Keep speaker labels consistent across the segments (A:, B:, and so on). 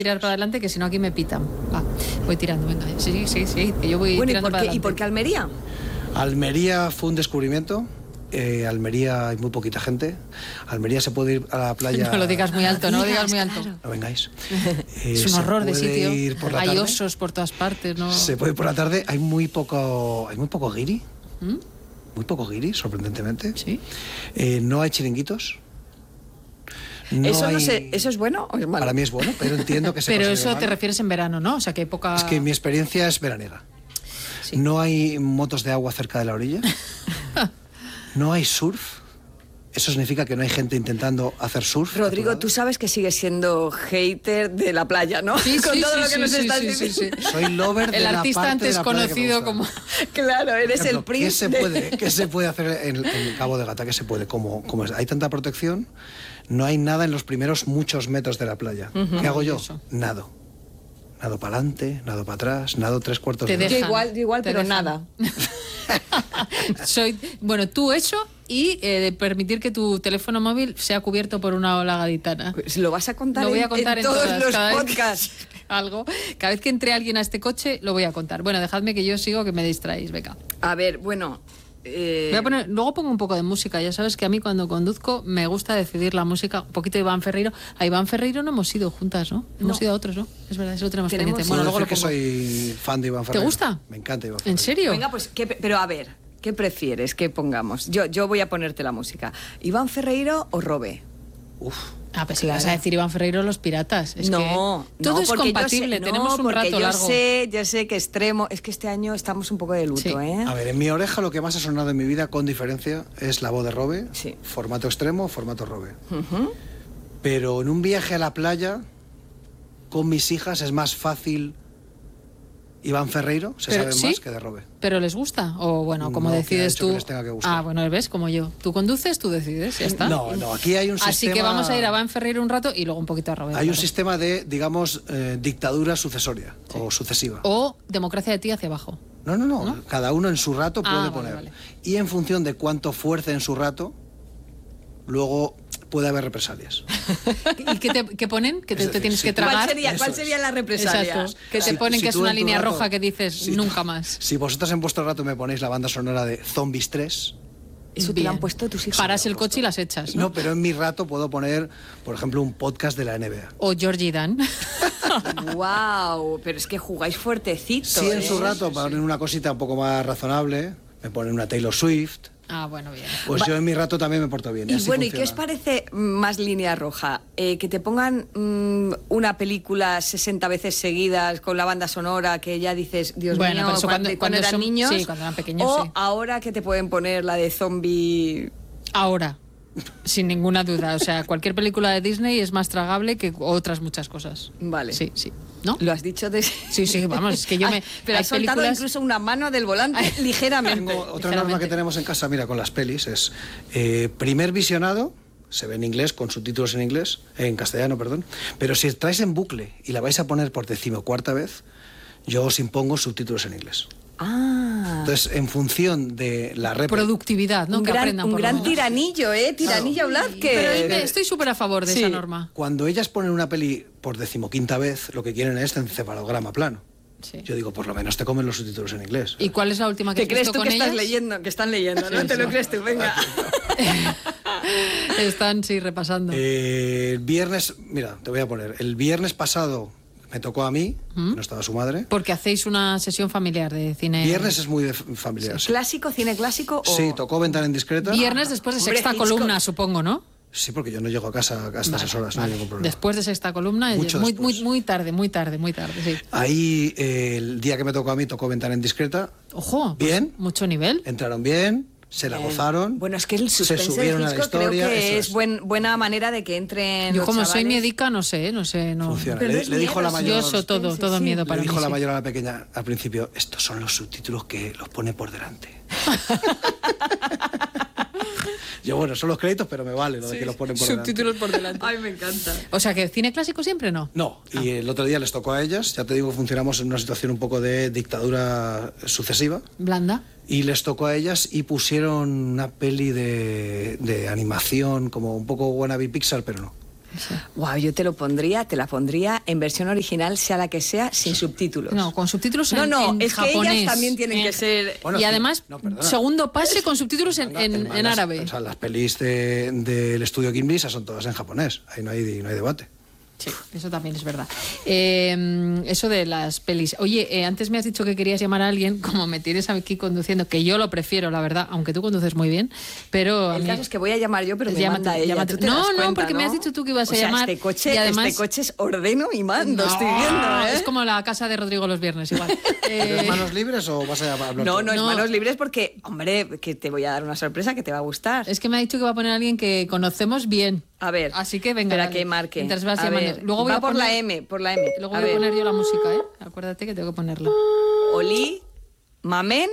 A: tirar para adelante, que si no aquí me pitan. Va, voy tirando, venga. Sí, que yo voy tirando para adelante.
B: ¿Y por qué Almería?
C: Almería fue un descubrimiento. Almería hay muy poquita gente. Almería se puede ir a la playa.
A: No lo digas muy alto, no lo digas muy alto.
C: No vengáis.
A: Es un horror de sitio. Hay
C: tarde.
A: osos por todas partes, ¿no?
C: Se puede ir por la tarde. Hay muy poco guiri. Muy poco guiri, sorprendentemente.
A: Sí.
C: No hay chiringuitos.
B: Eso es bueno o es malo.
C: Para mí es bueno, pero entiendo que se
A: Pero
C: considere
A: eso te
C: malo.
A: refieres en verano, ¿no? O sea, que poca...
C: Es que mi experiencia es veraniega.
A: Sí.
C: No hay motos de agua cerca de la orilla. No hay surf. Eso significa que no hay gente intentando hacer surf.
B: Rodrigo, tú sabes que sigues siendo hater de la playa, ¿no?
A: Sí,
B: Con todo lo que nos estás
A: sí.
B: diciendo.
C: Soy lover de
A: El
C: la
A: artista
C: parte
A: antes
C: de la playa que me
A: conocido
C: gusta.
A: como...
B: Claro, eres
C: Por ejemplo,
B: el príncipe.
C: ¿Qué se puede hacer en el Cabo de Gata? ¿Qué se puede? Como hay tanta protección, no hay nada en los primeros muchos metros de la playa. ¿Qué hago yo?
A: Eso.
C: Nado. Nado para adelante, nado para atrás, nado 3/4
A: Te
C: de hora.
A: dejan.
B: Yo igual,
A: te
B: pero
A: dejan.
B: nada.
A: Tú eso y de permitir que tu teléfono móvil sea cubierto por una ola gaditana.
B: Pues lo vas a contar,
A: Lo voy a contar en
B: todos
A: todas,
B: los
A: cada vez que-
B: podcasts.
A: Algo. Cada vez que entre alguien a este coche, lo voy a contar. Bueno, dejadme que yo sigo, que me distraéis, venga.
B: A ver, bueno...
A: Luego pongo un poco de música. Ya sabes que a mí cuando conduzco me gusta decidir la música. Un poquito de Iván Ferreiro. A Iván Ferreiro no hemos ido juntas, ¿no? Hemos ido a otros, ¿no? Es verdad, eso lo tenemos pendiente. Bueno, luego lo
C: que
A: pongo.
C: soy fan de Iván Ferreiro.
A: gusta?
C: Me encanta Iván Ferreiro.
A: ¿En serio?
B: Venga, pues, pero a ver, ¿qué prefieres que pongamos? Yo voy a ponerte la música. ¿Iván Ferreiro o Robe?
C: Uf.
A: Ah, pues si vas a decir Iván Ferreiro, los piratas. Es
B: no,
A: que todo
B: no,
A: es
B: porque
A: compatible.
B: yo sé,
A: Tenemos un
B: porque
A: rato
B: yo
A: largo.
B: sé que extremo... Es que este año estamos un poco de luto,
A: Sí.
B: ¿eh?
C: A ver, en mi oreja lo que más ha sonado en mi vida, con diferencia, es la voz de Robe.
B: Sí.
C: Formato extremo, formato Robe. Pero en un viaje a la playa, con mis hijas, es más fácil Iván Ferreiro, se
A: Pero,
C: sabe
A: ¿sí?
C: más que de Robe.
A: ¿Pero les gusta? O bueno, como
C: No, que ha
A: decides
C: hecho
A: tú.
C: que les tenga que gustar.
A: Ah, bueno, ¿ves? Como yo. Tú conduces, tú decides, ya está.
C: No, aquí hay un sistema...
A: Así que vamos a ir a Iván Ferreiro un rato y luego un poquito a Roberto.
C: Hay un sistema de, digamos, dictadura sucesoria o sucesiva.
A: O democracia de ti hacia abajo.
C: No. Cada uno en su rato puede
A: vale,
C: poner.
A: vale.
C: Y en función de cuánto fuerce en su rato, luego puede haber represalias.
A: ¿Y qué ponen? ¿Que te tienes que
C: ¿Cuál
A: tragar?
B: ¿Cuál sería la represalia?
A: Exacto. Que te
C: Si-
A: ponen
C: si
A: que es
C: tú
A: una
C: en tu
A: línea
C: rato-
A: roja que dices
C: si-
A: nunca más.
C: Si vosotros en vuestro rato me ponéis la banda sonora de Zombies 3...
B: Eso te lo han puesto tus hijos.
A: Paras el coche y las echas, ¿no?
C: No, pero en mi rato puedo poner, por ejemplo, un podcast de la NBA.
A: O Georgie Dan.
B: ¡Wow! Pero es que jugáis fuertecito.
C: Si en su
B: ¿eh?
C: rato ponen una cosita un poco más razonable, me ponen una Taylor Swift,
A: Ah, bueno, bien.
C: pues yo en mi rato también me porto bien.
B: Y
C: así
B: bueno, ¿y qué os
C: funciona.
B: parece más línea roja? Que te pongan una película 60 veces seguidas con la banda sonora que ya dices, Dios
A: Bueno,
B: mío,
A: pero eso
B: cuando eran
A: son-
B: niños.
A: sí, cuando eran pequeños,
B: o
A: sí.
B: ahora que te pueden poner la de zombie.
A: Ahora. Sin ninguna duda. O sea, cualquier película de Disney es más tragable que otras muchas cosas.
B: Vale.
A: Sí. ¿No?
B: Lo has dicho de...
A: Sí, vamos, es que yo me...
B: Pero
A: hay
B: has soltado
A: películas-
B: incluso una mano del volante ligeramente.
C: Tengo otra
A: ligeramente.
C: norma que tenemos en casa, mira, con las pelis, es primer visionado, se ve en inglés, con subtítulos en inglés, en castellano, perdón, pero si traes en bucle y la vais a poner por 14ª vez, yo os impongo subtítulos en inglés.
B: Ah.
C: Entonces, en función de la
A: Productividad, ¿no?
B: Un
A: Que
B: gran,
A: aprendan
B: un
A: por lo
B: gran
A: menos.
B: tiranillo, ¿eh? Tiranilla Blázquez.
A: Pero estoy súper a favor de
B: Sí.
A: esa norma.
C: Cuando ellas ponen una peli por 15ª vez, lo que quieren es encefalograma plano.
A: Sí.
C: Yo digo, por lo menos te comen los subtítulos en inglés.
A: ¿Y cuál es la última que
B: ¿Qué
A: has
B: crees
A: visto
B: tú
A: con
B: que estás
A: ellas?
B: leyendo? Que están leyendo, ¿no? ¿Te lo crees tú? Venga.
A: Están, sí, repasando.
C: El viernes, mira, te voy a poner, el viernes pasado me tocó a mí, no estaba su madre.
A: Porque hacéis una sesión familiar de cine.
C: Viernes es muy familiar. Sí.
B: ¿Clásico, cine clásico o...?
C: Sí, tocó Ventana Indiscreta.
A: Viernes después de
B: Hombre,
A: sexta
B: Hitchcock.
A: columna, supongo, ¿no?
C: Sí, porque yo no llego a casa hasta esas horas, no hay ningún problema.
A: Después de sexta columna,
C: Mucho
A: muy
C: después.
A: muy tarde, sí.
C: Ahí, el día que me tocó a mí, tocó Ventana Indiscreta.
A: Ojo, pues,
C: Bien.
A: mucho nivel.
C: Entraron bien, se la gozaron.
B: Bueno, es que el
C: se
B: suspense de
C: subieron a la
B: Hitchcock creo
C: historia.
B: que
C: eso
B: es buena manera de que entren
A: Yo
B: los
A: como soy
B: chavales.
A: médica, no sé, no.
C: Funciona.
B: Pero no es
C: Le dijo
B: miedo,
C: la
B: sí.
C: mayor.
A: Yo eso todo
B: sí.
A: miedo
C: Le
A: para mí.
C: dijo la
A: sí.
C: mayor a la pequeña al principio, estos son los subtítulos que los pone por delante. Yo, bueno, son los créditos, pero me vale lo de que los ponen por
A: Subtítulos por delante.
B: Ay, me encanta.
A: O sea, que cine clásico siempre no.
C: delante. No, y el otro día les tocó a ellas, ya te digo que funcionamos en una situación un poco de dictadura sucesiva,
A: Blanda.
C: y les tocó a ellas y pusieron una peli de animación, como un poco wannabe Pixar, pero no.
B: Wow, yo te la pondría en versión original, sea la que sea, sin subtítulos.
A: No, con subtítulos en
B: es
A: japonés.
B: que ellas también tienen que ser...
C: Bueno,
A: y
C: sí,
A: además, segundo pase con subtítulos en árabe.
C: O sea, las pelis del estudio Ghibli esas son todas en japonés. Ahí no hay debate.
A: Sí, eso también es verdad. Eso de las pelis. Oye, antes me has dicho que querías llamar a alguien, como me tienes aquí conduciendo, que yo lo prefiero, la verdad, aunque tú conduces muy bien, pero...
B: El caso es que voy a llamar yo, pero me manda ella. ¿Tú te das cuenta,
A: no, porque me has dicho tú que ibas a llamar.
B: Este coche,
A: y además,
B: este coche es ordeno y mando, estoy viendo, ¿eh?
A: Es como la casa de Rodrigo los viernes, igual.
C: ¿Eres manos libres o vas a hablar?
B: No,
C: tú?
B: no es manos libres porque, hombre, que te voy a dar una sorpresa que te va a gustar.
A: Es que me ha dicho que va a poner a alguien que conocemos bien.
B: A ver.
A: Así que venga.
B: Espera, que marque.
A: Mientras vas
B: A
A: llamando.
B: ver,
A: Luego voy
B: va
A: a
B: por
A: poner,
B: la M.
A: Luego voy a poner yo la música, ¿eh? Acuérdate que tengo que ponerla.
B: Oli, Mamen.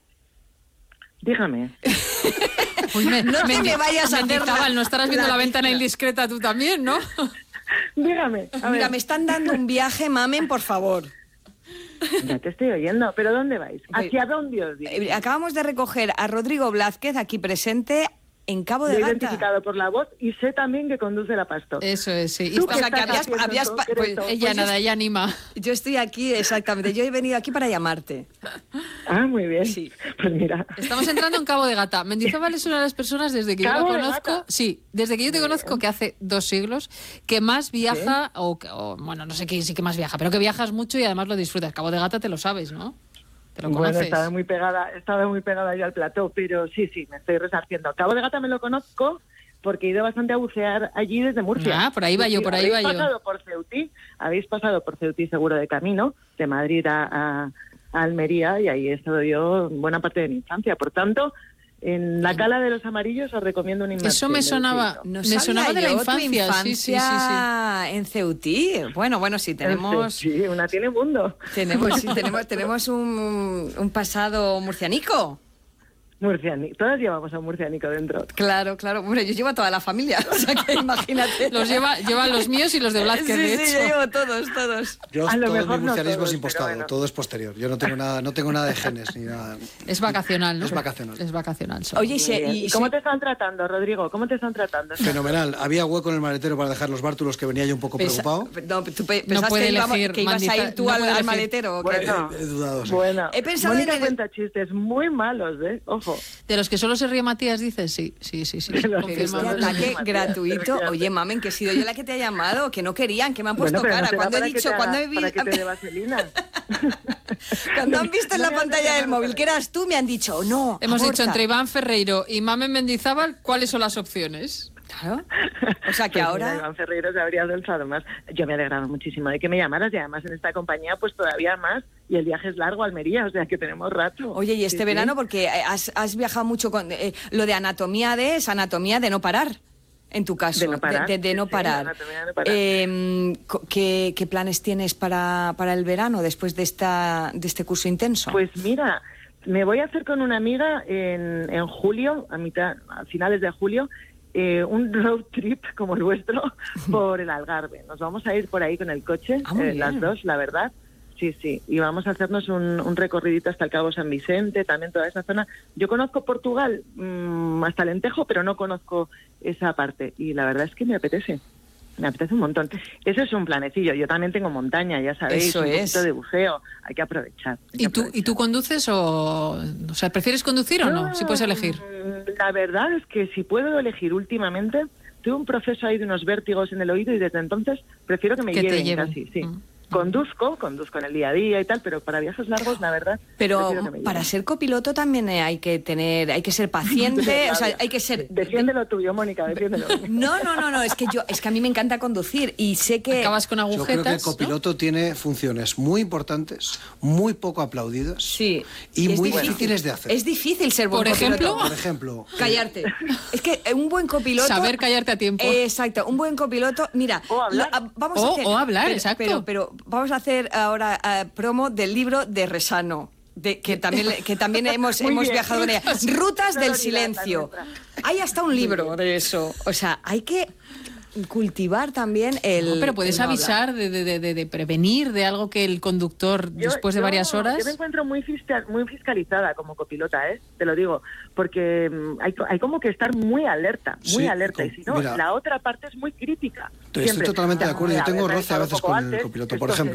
D: Dígame.
A: Uy,
B: No te me vayas a hacer
A: Mendizábal, no estarás viendo la ventana
D: pista.
A: indiscreta tú también, ¿no?
D: Dígame. A
B: Mira,
D: ver.
B: me están dando un viaje, Mamen, por favor.
D: Ya te estoy oyendo, pero ¿dónde vais?
B: Voy.
D: ¿Hacia dónde os dirigís?
B: Acabamos de recoger a Rodrigo Blázquez, aquí presente, en Cabo de
D: Lo he
B: Gata.
D: identificado por la voz y sé también que conduce la Pastor.
A: Eso es, sí.
D: ¿Tú
A: Y
D: qué
B: o sea,
A: está-
B: que
D: estás haciendo
B: habías
D: en
B: pa-
D: concreto?
B: pues,
A: ella nada, ella anima.
B: Yo estoy aquí, exactamente. Yo he venido aquí para llamarte.
D: Ah, muy bien.
B: Sí.
D: Pues mira.
A: Estamos entrando en Cabo de Gata. Mendizábal es una de las personas desde que yo la
D: ¿Cabo de
A: conozco,
D: Gata?
A: sí, desde que yo te conozco, que hace 2 siglos, que más viaja, bueno, no sé qué sí que más viaja, pero que viajas mucho y además lo disfrutas. Cabo de Gata te lo sabes, ¿no? Te lo
D: Bueno,
A: conoces.
D: estaba muy pegada yo al plató, pero sí, me estoy resarciendo. Cabo de Gata me lo conozco porque he ido bastante a bucear allí desde Murcia.
A: Ah, por ahí va yo, por ahí va yo.
D: Habéis pasado por Ceutí seguro de camino, de Madrid a Almería, y ahí he estado yo buena parte de mi infancia. Por tanto, en la Cala de los Amarillos os recomiendo un inmersión.
A: Eso me sonaba,
B: No
A: me
B: sabía
A: sonaba de la
B: yo tu
A: infancia. Sí, sí, sí, sí.
B: en Ceutí. Bueno, sí, tenemos...
D: Sí, una tiene mundo.
B: Tenemos un pasado murcianico.
D: Murciani. Todas llevamos a un murcianico dentro.
B: Claro. Hombre, yo llevo a toda la familia, o sea que imagínate.
A: Lleva los míos y los de Blázquez, de
B: Sí,
A: hecho.
B: yo llevo todos.
C: Yo
D: A lo
C: todo
D: mejor
C: mi
D: no
C: murcianismo
D: todos,
C: es impostado,
D: pero bueno.
C: todo es posterior. Yo no tengo nada de genes ni nada.
A: Es vacacional, ¿no?
C: Es vacacional.
A: Es vacacional. solo.
B: Oye,
D: Muy bien. ¿Y cómo te están tratando, Rodrigo? ¿Cómo te están tratando?
C: Fenomenal. Había hueco en el maletero para dejar los bártulos, que venía yo un poco preocupado.
B: No, ¿tú pensabas
A: No puede elegir,
B: que ibas a ir tú
A: no
B: al
A: puede elegir.
B: maletero? ¿o qué?
D: Bueno,
C: He dudado, sí.
D: bueno.
B: He pensado
D: Mónica
B: en el-
D: cuenta chistes muy malos, ¿eh? Ojo.
A: De los que solo se ríe Matías, dices, sí.
D: De los
B: Pero
D: Confirmamos.
B: este ataque
D: Matías,
B: gratuito.
D: efectivamente.
B: Oye, mamen, que he sido yo la que te ha llamado, que no querían, que me han puesto
D: Bueno, pero
B: cara.
D: no será
B: Cuando he
D: para que
B: dicho,
D: te
B: cuando
D: haga-
B: he
D: para que te dé
B: visto...
D: vaselina.
B: Cuando han visto en la
D: No me
B: pantalla
D: hagas
B: del móvil
D: llamar,
B: que eras tú, me han dicho, no,
A: Hemos
B: aborta.
A: dicho entre Iván Ferreiro y Mamen Mendizábal, ¿cuáles son las opciones?
B: Claro. O sea, que
D: Pues
B: ahora...
D: mira, Iván Ferreiro se habría alzado más. Yo me he alegrado muchísimo de que me llamaras y además en esta compañía pues todavía más, y el viaje es largo a Almería, o sea que tenemos rato.
B: Oye, y este
D: Sí,
B: verano,
D: sí.
B: porque has viajado mucho con... lo de anatomía es anatomía de no parar, en tu caso.
D: De no parar,
B: De no
D: sí,
B: parar.
D: anatomía de no parar.
B: ¿Qué planes tienes para el verano después de este curso intenso?
D: Pues mira, me voy a hacer con una amiga en julio, a finales de julio, un road trip como el vuestro por el Algarve. Nos vamos a ir por ahí con el coche,
B: Ah, muy
D: las
B: bien.
D: dos, la verdad. Sí, y vamos a hacernos un recorridito hasta el Cabo San Vicente, también toda esa zona. Yo conozco Portugal hasta Alentejo, pero no conozco esa parte y la verdad es que me apetece un montón. Ese es un planecillo. Yo también tengo montaña, ya sabéis,
B: Eso
D: un
B: es.
D: poquito de buceo. Hay que aprovechar. hay que
A: ¿Y tú
D: aprovechar.
A: conduces o sea, prefieres conducir o no? Si puedes elegir.
D: La verdad es que si puedo elegir últimamente, tuve un proceso ahí de unos vértigos en el oído y desde entonces prefiero que me
A: Que te
D: lleven
A: lleven.
D: casi, sí.
A: Mm.
D: Conduzco en el día a día y tal, pero para viajes largos, la verdad,
B: Pero
D: prefiero que me
B: para
D: lleven.
B: ser copiloto también hay que ser paciente, o sea, hay que ser...
D: Defiéndelo tuyo, Mónica, defiéndelo.
B: No, es que a mí me encanta conducir y sé que...
A: Acabas con
C: Yo creo que el
A: agujetas, ¿no?
C: copiloto tiene funciones muy importantes, muy poco aplaudidas
B: Sí.
C: y
B: es
C: muy
B: difícil.
C: difíciles de hacer.
B: Es difícil ser buen
A: Por ejemplo,
B: copiloto.
C: Por ejemplo,
B: Callarte. Es que un buen copiloto...
A: Saber callarte a tiempo.
B: Exacto, un buen copiloto... Mira,
D: O hablar.
B: vamos a hacer...
A: O hablar,
B: pero-
A: exacto.
B: Pero vamos a hacer ahora promo del libro de Resano. Que también hemos
D: Muy bien.
B: viajado con ella. Rutas del
D: Sororidad,
B: silencio.
D: la nuestra.
B: Hay hasta un libro de eso. O sea, hay que cultivar también el...
A: No, pero puedes avisar de prevenir de algo que el conductor, después de varias horas...
D: Yo me encuentro muy fiscalizada como copilota, te lo digo, porque hay como que estar muy alerta, y si no, la otra parte es muy crítica.
C: Estoy totalmente de acuerdo, yo tengo roce a veces con el copiloto, por ejemplo.